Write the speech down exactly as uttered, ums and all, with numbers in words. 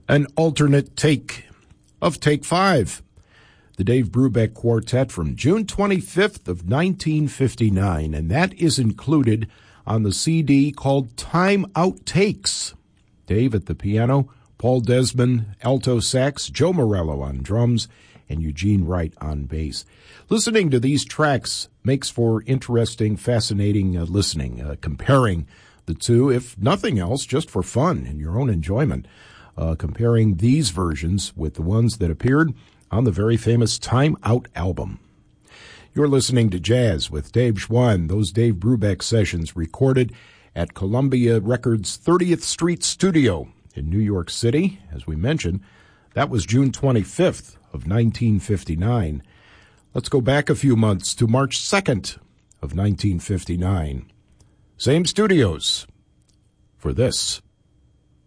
an alternate take of Take Five, the Dave Brubeck Quartet from June twenty-fifth of nineteen fifty-nine, and that is included on the C D called Time Outtakes. Dave at the piano, Paul Desmond, alto sax, Joe Morello on drums, and Eugene Wright on bass. Listening to these tracks makes for interesting, fascinating uh, listening, uh, comparing the two, if nothing else, just for fun and your own enjoyment. Uh, comparing these versions with the ones that appeared on the very famous Time Out album. You're listening to Jazz with Dave Schwann, those Dave Brubeck sessions recorded at Columbia Records' thirtieth Street Studio in New York City. As we mentioned, that was June twenty-fifth of nineteen fifty-nine. Let's go back a few months to March second of nineteen fifty-nine. Same studios for this.